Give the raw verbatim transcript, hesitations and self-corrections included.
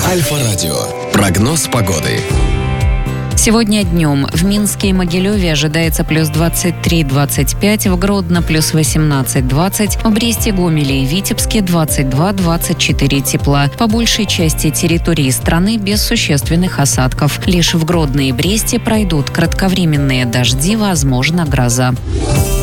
Альфа-радио. Прогноз погоды. Сегодня днем в Минске и Могилеве ожидается плюс двадцать три - двадцать пять, в Гродно плюс восемнадцать - двадцать, в Бресте, Гомеле и Витебске двадцать два - двадцать четыре тепла. По большей части территории страны без существенных осадков. Лишь в Гродно и Бресте пройдут кратковременные дожди, возможно, гроза.